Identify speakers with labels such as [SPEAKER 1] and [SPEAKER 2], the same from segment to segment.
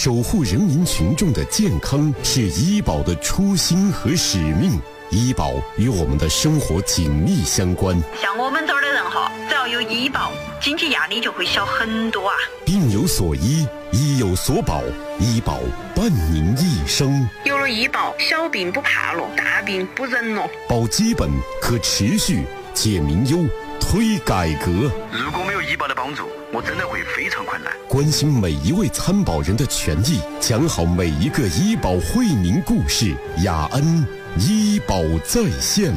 [SPEAKER 1] 守护人民群众的健康是医保的初心和使命。医保与我们的生活紧密相关。
[SPEAKER 2] 像我们这儿的人哈，只要有医保，经济压力就会小很多啊。
[SPEAKER 1] 病有所医，医有所保，医保伴您一生。
[SPEAKER 2] 有了医保，小病不怕了，大病不忍了。
[SPEAKER 1] 保基本，可持续，解民忧，推改革。
[SPEAKER 3] 如果没有医保的帮助，我真的会非常困难。
[SPEAKER 1] 关心每一位参保人的权益，讲好每一个医保惠民故事。雅恩医保在线。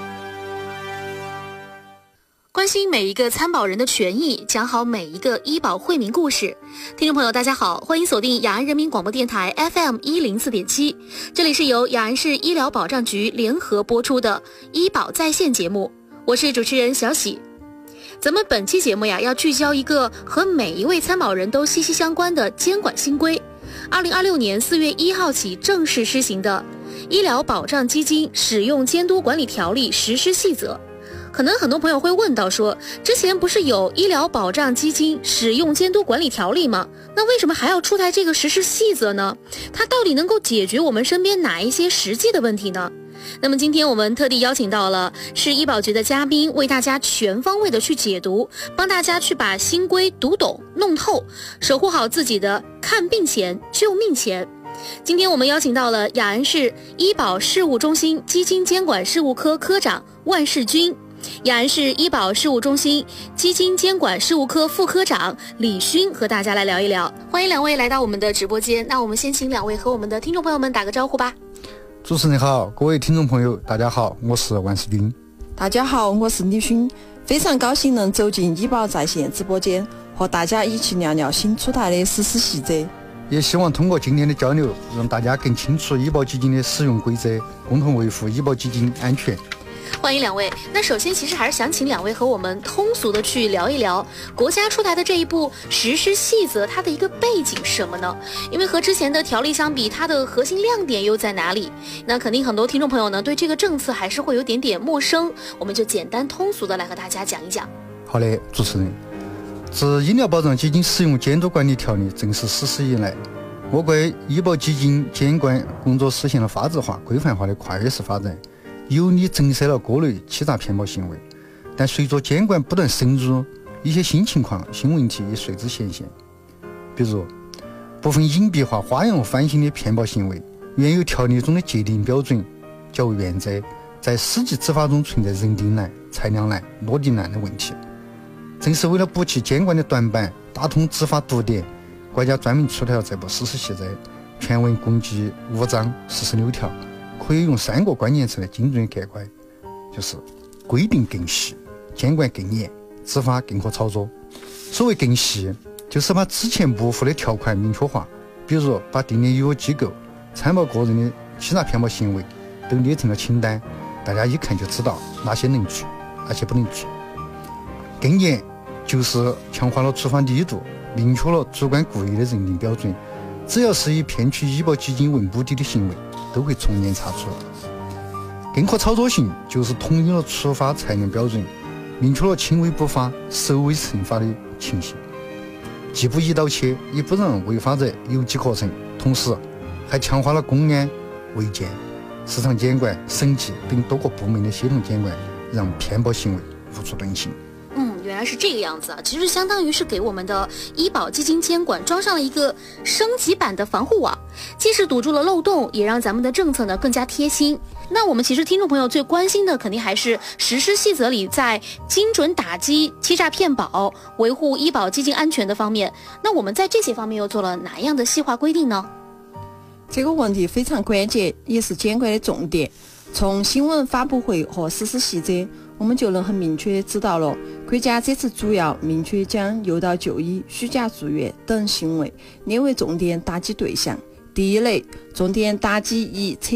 [SPEAKER 4] 关心每一个参保人的权益，讲好每一个医保惠民故事。听众朋友大家好，欢迎锁定雅安人民广播电台 FM104.7， 这里是由雅安市医疗保障局联合播出的医保在线节目，我是主持人小喜。咱们本期节目呀，要聚焦一个和每一位参保人都息息相关的监管新规，2026年4月1号起正式施行的《医疗保障基金使用监督管理条例实施细则》。可能很多朋友会问到说，之前不是有医疗保障基金使用监督管理条例吗？那为什么还要出台这个实施细则呢？它到底能够解决我们身边哪一些实际的问题呢？那么今天我们特地邀请到了市医保局的嘉宾，为大家全方位的去解读，帮大家去把新规读懂弄透，守护好自己的看病钱救命钱。今天我们邀请到了雅安市医保事务中心基金监管事务科科长万世军，雅安市医保事务中心基金监管事务科副科长李勋，和大家来聊一聊。欢迎两位来到我们的直播间。那我们先请两位和我们的听众朋友们打个招呼吧。
[SPEAKER 5] 主持人好，各位听众朋友大家好，我是万世军。
[SPEAKER 6] 大家好，我是李勋，非常高兴能走进医保在线直播间，和大家一起聊聊新出台的实施细则。
[SPEAKER 5] 也希望通过今天的交流，让大家更清楚医保基金的使用规则，共同维护医保基金安全。
[SPEAKER 4] 欢迎两位。那首先其实还是想请两位和我们通俗的去聊一聊国家出台的这一部实施细则，它的一个背景是什么呢？因为和之前的条例相比，它的核心亮点又在哪里？那肯定很多听众朋友呢对这个政策还是会有点点陌生，我们就简单通俗的来和大家讲一讲。
[SPEAKER 5] 好的，主持人。自医疗保障基金使用监督管理条例正式实施以来，我国医保基金监管工作实现了法治化、规范化的跨越式发展，有力震慑了各类欺诈骗保行为。但随着监管不断深入，一些新情况、新问题也随之显现。比如，部分隐蔽化、花样翻新的骗保行为，原有条例中的界定标准较为原则，在实际执法中存在人定难、裁量难、落地难的问题。正是为了补齐监管的短板，打通执法堵点，国家专门出台了这部实施细则，全文共计5章46条，可以用3个关键词来精准概括，就是规定更细、监管更严、执法更可操作。所谓更细，就是把之前模糊的条款明确化，比如把订立有机构、参保个人的欺诈骗保行为都列成了清单，大家一看就知道哪些能举，哪些不能举。更严就是强化了处罚力度，明确了主观故意的认定标准，只要是以骗取医保基金为目的的行为，都会从严查处。更可操作性就是统一了处罚裁量标准，明确了轻微不法、首尾惩罚的情形，既不一刀切，也不让违法者有机可乘，同时还强化了公安、卫健、市场监管、审计等多个部门的协同监管，让骗保行为无处遁形。
[SPEAKER 4] 原来是这个样子啊！其实相当于是给我们的医保基金监管装上了一个升级版的防护网，既是堵住了漏洞，也让咱们的政策呢更加贴心。那我们其实听众朋友最关心的肯定还是实施细则里在精准打击欺诈骗保、维护医保基金安全的方面，那我们在这些方面又做了哪样的细化规定呢？
[SPEAKER 6] 这个问题非常关键，也是监管的重点。从新闻发布会和实施细则，我们就能很明确知道了，国家这次主要明确将诱导就医、虚假住院等行为列为重点打击对象。第一类，重点打击以